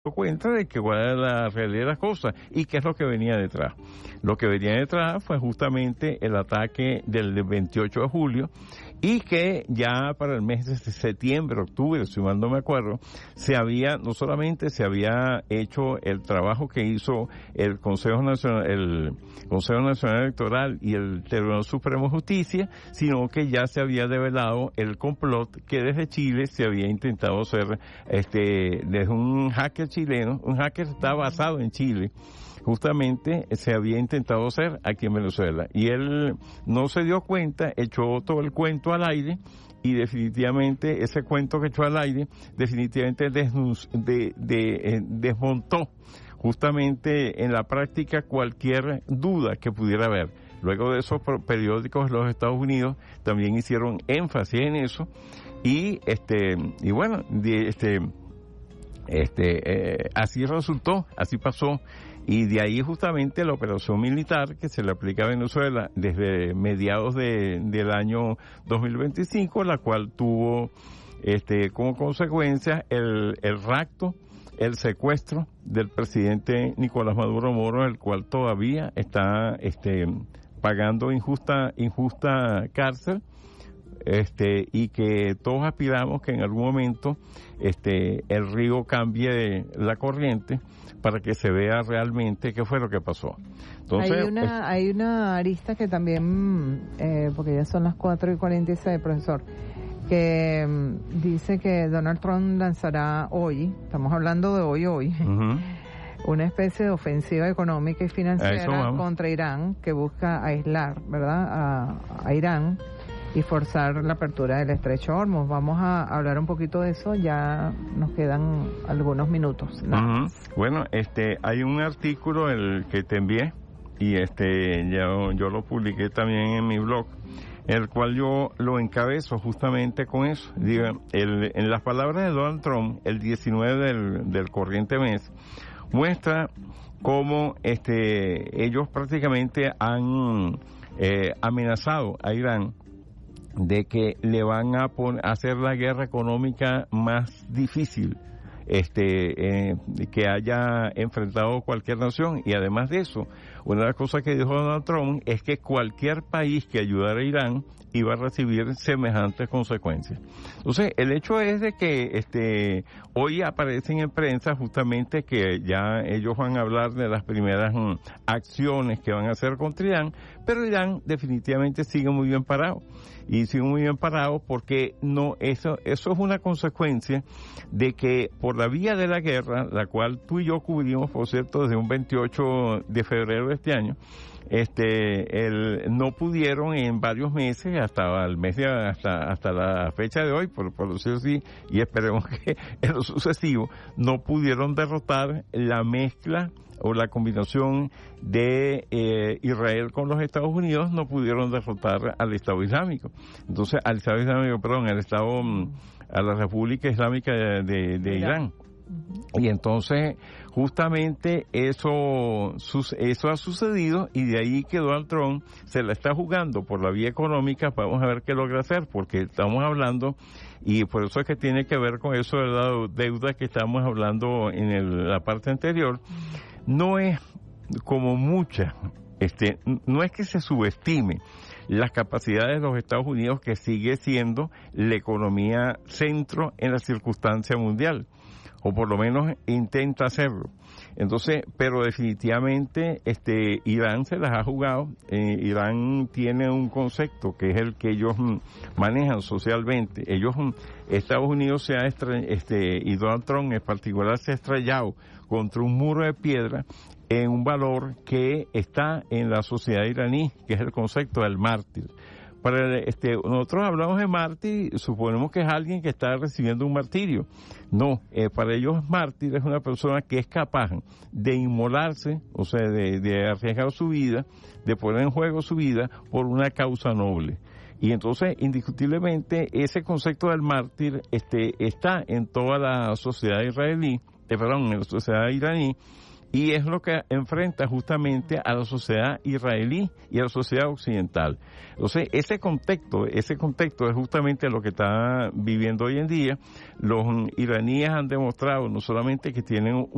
cuenta de que cuál era la realidad de las cosas y qué es lo que venía detrás. Lo que venía detrás fue justamente el ataque del 28 de julio y que ya para el mes de septiembre, octubre, si mal no me acuerdo, no solamente se había hecho el trabajo que hizo el Consejo Nacional Electoral y el Tribunal Supremo de Justicia, sino que ya se había develado el complot que desde Chile se había intentado hacer desde un hacker chileno. Un hacker está basado en Chile, justamente se había intentado hacer aquí en Venezuela, y él no se dio cuenta, echó todo el cuento al aire, y definitivamente ese cuento que echó al aire definitivamente desmontó justamente en la práctica cualquier duda que pudiera haber. Luego de esos periódicos de los Estados Unidos también hicieron énfasis en eso, y bueno, así resultó, así pasó. Y de ahí justamente la operación militar que se le aplica a Venezuela desde mediados del año 2025, la cual tuvo como consecuencia el rapto, el secuestro del presidente Nicolás Maduro Moro, el cual todavía está pagando injusta cárcel. Y que todos aspiramos que en algún momento el río cambie la corriente para que se vea realmente qué fue lo que pasó. Entonces, hay una arista que también, porque ya son las 4:46, profesor, que dice que Donald Trump lanzará hoy, estamos hablando de hoy, una especie de ofensiva económica y financiera contra Irán, que busca aislar, ¿verdad?, a Irán y forzar la apertura del estrecho Hormuz. Vamos a hablar un poquito de eso, ya nos quedan algunos minutos. Bueno, hay un artículo el que te envié, y yo lo publiqué también en mi blog, el cual yo lo encabezo justamente con eso. En las palabras de Donald Trump, el 19 del corriente mes, muestra cómo ellos prácticamente han amenazado a Irán de que le van a hacer la guerra económica más difícil que haya enfrentado cualquier nación. Y además de eso, una de las cosas que dijo Donald Trump es que cualquier país que ayudara a Irán iba a recibir semejantes consecuencias. Entonces, el hecho es de que hoy aparecen en prensa justamente que ya ellos van a hablar de las primeras acciones que van a hacer contra Irán, pero Irán definitivamente sigue muy bien parado. Y sigue muy bien parado porque eso es una consecuencia de que por la vía de la guerra, la cual tú y yo cubrimos, por cierto, desde un 28 de febrero de este año, no pudieron en varios meses, hasta la fecha de hoy, por decirlo así, y esperemos que en lo sucesivo, no pudieron derrotar la mezcla o la combinación de Israel con los Estados Unidos. No pudieron derrotar al Estado Islámico. Entonces, a la República Islámica de Irán. Y entonces, justamente eso ha sucedido, y de ahí que Donald Trump se la está jugando por la vía económica. Vamos a ver qué logra hacer, porque estamos hablando, y por eso es que tiene que ver con eso de la deuda que estamos hablando en la parte anterior. No es como mucha, no es que se subestime las capacidades de los Estados Unidos, que sigue siendo la economía centro en la circunstancia mundial, o por lo menos intenta hacerlo. Entonces, pero definitivamente Irán se las ha jugado. Irán tiene un concepto que es el que ellos manejan socialmente. Estados Unidos y Donald Trump en particular se ha estrellado contra un muro de piedra en un valor que está en la sociedad iraní, que es el concepto del mártir. Nosotros hablamos de mártir, suponemos que es alguien que está recibiendo un martirio. No, para ellos mártir es una persona que es capaz de inmolarse, o sea, de arriesgar su vida, de poner en juego su vida por una causa noble. Y entonces, indiscutiblemente, ese concepto del mártir está en toda la sociedad en la sociedad iraní, y es lo que enfrenta justamente a la sociedad israelí y a la sociedad occidental. Entonces, ese contexto es justamente lo que está viviendo hoy en día. Los iraníes han demostrado no solamente que tienen